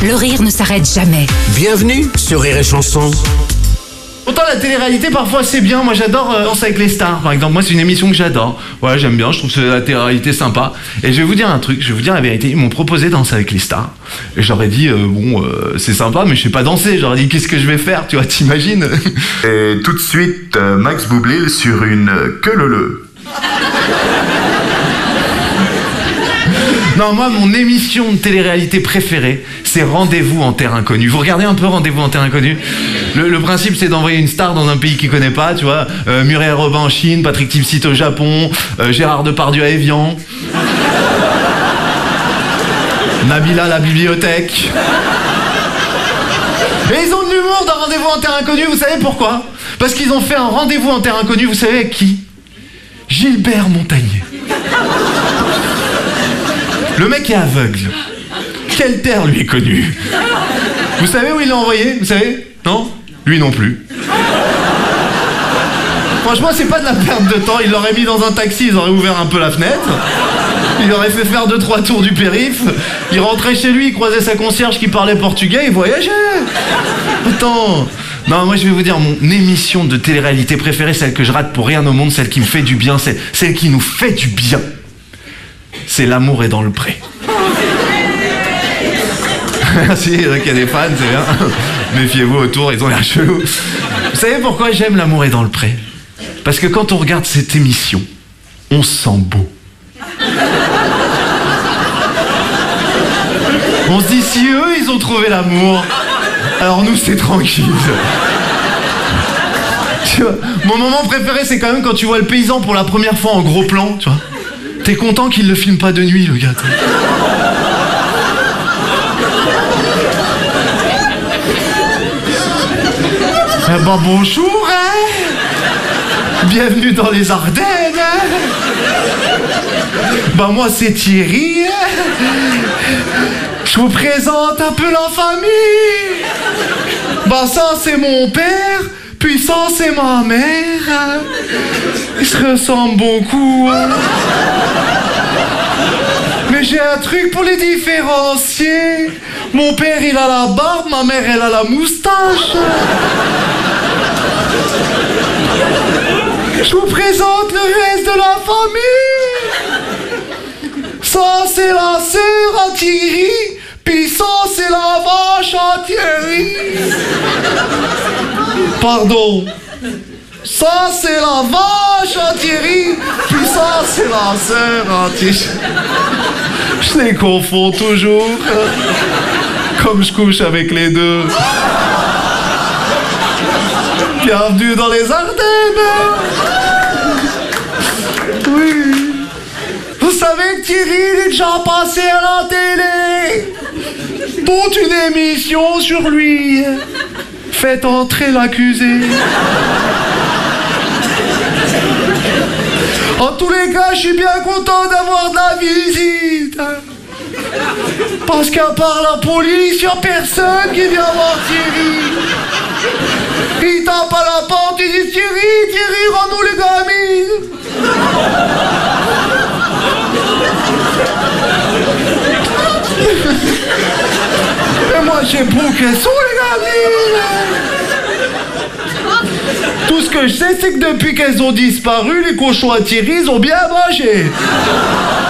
Le rire ne s'arrête jamais. Bienvenue sur Rire et Chanson. Autant la télé-réalité parfois c'est bien, moi j'adore Danser avec les stars par exemple, moi c'est une émission que j'adore. Ouais, j'aime bien, je trouve que la télé-réalité sympa. Et je vais vous dire un truc, je vais vous dire la vérité, ils m'ont proposé Danser avec les stars. Et j'aurais dit, c'est sympa mais je sais pas danser, j'aurais dit qu'est-ce que je vais faire, tu vois, t'imagines. Et tout de suite, Max Boublil sur une queue-leu-leu. Non, moi, mon émission de télé-réalité préférée, c'est Rendez-vous en Terre Inconnue. Vous regardez un peu Rendez-vous en Terre Inconnue ? Le principe, c'est d'envoyer une star dans un pays qu'il connaît pas, tu vois. Muriel Robin en Chine, Patrick Timsit au Japon, Gérard Depardieu à Évian, Nabila à la bibliothèque. Et ils ont de l'humour dans Rendez-vous en Terre Inconnue, vous savez pourquoi ? Parce qu'ils ont fait un Rendez-vous en Terre Inconnue, vous savez avec qui ? Gilbert Montagnier. Le mec est aveugle. Quelle terre lui est connue ? Vous savez où il l'a envoyé ? Vous savez ? Non ? Lui non plus. Franchement, c'est pas de la perte de temps. Il l'aurait mis dans un taxi, ils auraient ouvert un peu la fenêtre. Il aurait fait faire 2-3 tours du périph'. Il rentrait chez lui, il croisait sa concierge qui parlait portugais, il voyageait. Attends. Non, moi je vais vous dire, mon émission de télé-réalité préférée, celle que je rate pour rien au monde, celle qui me fait du bien, celle qui nous fait du bien. C'est L'amour est dans le pré. Si, il y a des fans, c'est bien. Méfiez-vous autour, ils ont l'air chelous. Vous savez pourquoi j'aime L'amour est dans le pré ? Parce que quand on regarde cette émission, on se sent beau. On se dit, si eux, ils ont trouvé l'amour, alors nous, c'est tranquille. Tu vois, mon moment préféré, c'est quand même quand tu vois le paysan pour la première fois en gros plan, tu vois. T'es content qu'il le filme pas de nuit, le gars. Eh ben bonjour, hein. Bienvenue dans les Ardennes, hein. Bah moi c'est Thierry, hein. Je vous présente un peu la famille. Bah ça c'est mon père, puis ça c'est ma mère, hein. Ils se ressemblent beaucoup, hein. Mais j'ai un truc pour les différencier. Mon père il a la barbe, ma mère elle a la moustache. Je vous présente le reste de la famille. Ça c'est la sœur à Thierry, puis ça c'est la vache à Thierry. Pardon. Ça c'est la vache à Thierry, puis ça c'est la sœur à Thierry. Je les confonds toujours. Comme je couche avec les deux. Bienvenue dans les Ardennes. Oui. Vous savez que Thierry il est déjà passé à la télé. Toute une émission sur lui. Faites entrer l'accusé. En tous les cas, je suis bien content d'avoir de la visite. Parce qu'à part la police, y'a personne qui vient voir Thierry. Il tape à la porte, il dit Thierry, rends-nous les gamines. Et moi, je sais pas où qu'elles sont, les gamines. Tout ce que je sais, c'est que depuis qu'elles ont disparu, les cochons à Thierry, ils ont bien mangé.